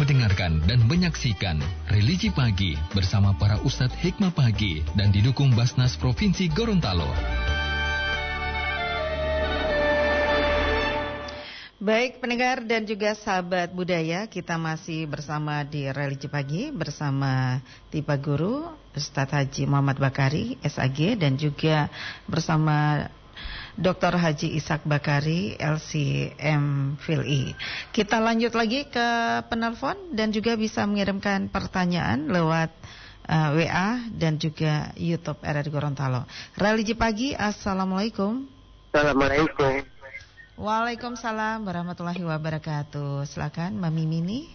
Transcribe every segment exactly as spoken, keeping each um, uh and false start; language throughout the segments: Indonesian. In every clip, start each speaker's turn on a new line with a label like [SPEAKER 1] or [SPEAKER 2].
[SPEAKER 1] mendengarkan dan menyaksikan Religi Pagi bersama para Ustadz Hikmah Pagi dan didukung Basnas Provinsi Gorontalo.
[SPEAKER 2] Baik pendengar dan juga sahabat budaya, kita masih bersama di Religi Pagi bersama Tipa Guru Ustadz Haji Muhammad Bakari S A G dan juga bersama Doktor Haji Ishak Bakari L C M Phil I. Kita lanjut lagi ke penelpon dan juga bisa mengirimkan pertanyaan lewat uh, W A dan juga YouTube R R I Gorontalo. Religi Pagi, Assalamualaikum.
[SPEAKER 3] Assalamualaikum.
[SPEAKER 2] Waalaikumsalam warahmatullahi wabarakatuh. Silakan Mami Mini.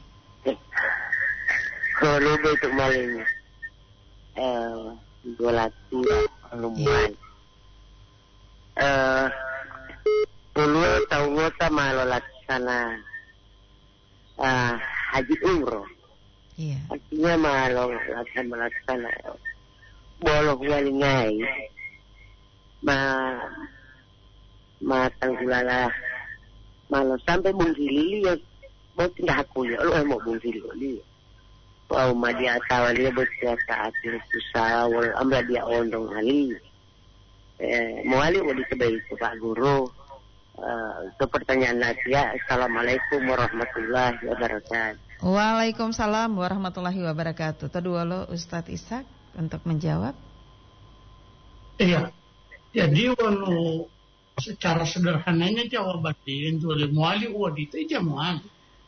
[SPEAKER 3] Kalau itu malingnya eh dua lati lumayan. Eh puluh tahun kita malu laksana ah haji umroh.
[SPEAKER 2] Iya.
[SPEAKER 3] Artinya malu laksana laksana bolong walingai ma matang gulala malu sampai menggili ya mau tidak aku ya lo mau menggili li wow madia tawali bersiasa akhir susah wal amra dia ondong ali eh mau ali mau disebaik Pak Guru itu pertanyaan Nadia. Assalamualaikum warahmatullahi wabarakatuh.
[SPEAKER 2] Waalaikumsalam warahmatullahi wabarakatuh. Kedua lo Ustadz Ishak untuk menjawab.
[SPEAKER 4] Iya, jadi walau secara sederhananya jawaban itu oleh muali wadita jamuali.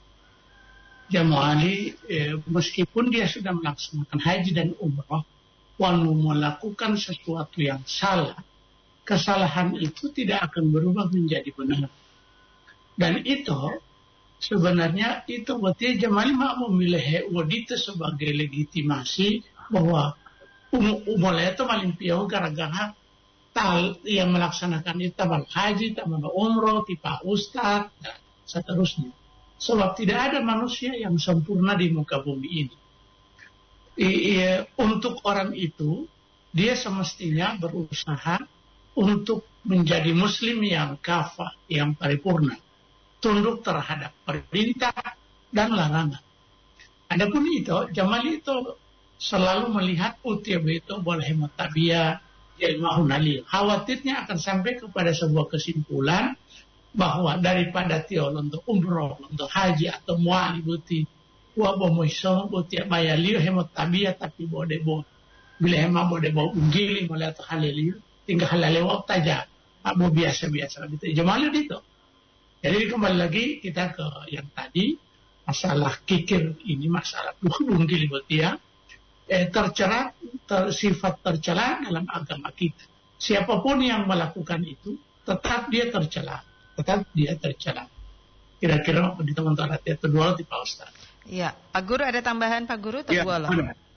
[SPEAKER 4] Jamuali eh, meskipun dia sudah melaksanakan haji dan umrah, walau melakukan sesuatu yang salah, kesalahan itu tidak akan berubah menjadi benar. Dan itu sebenarnya itu berarti Jamali mak memilih wadita sebagai legitimasi bahwa umumnya itu paling piau gara-gara tal yang melaksanakan itu tamal haji, tamal umroh, tipa ustad dan seterusnya. Sebab tidak ada manusia yang sempurna di muka bumi ini. I, i, untuk orang itu dia semestinya berusaha untuk menjadi muslim yang kafah, yang paripurna, tunduk terhadap perintah dan larangan. Adapun itu, Jamali itu selalu melihat utiab itu boleh mutabiyah, ilmahun alil. Khawatirnya akan sampai kepada sebuah kesimpulan bahwa daripada tiol untuk umroh, untuk haji atau muali buti, wa bomoiso buti bayaliu hemutabiyah tapi boleh bo, bila hema boleh bo unggili boleh atau haliliu. Tinggal halal lewat aja, abu biasa-biasa gitu. Jamali itu. Jadi kembali lagi kita ke yang tadi masalah kikir ini masalah bunggil ya, eh, tercela, ter, sifat tercela dalam agama kita. Siapapun yang melakukan itu tetap dia tercela, tetap dia tercela. Kira-kira di teman-teman itu dua di Pak Ustaz.
[SPEAKER 2] Iya, Pak Guru ada tambahan Pak Guru atau
[SPEAKER 4] ya,
[SPEAKER 2] dua loh?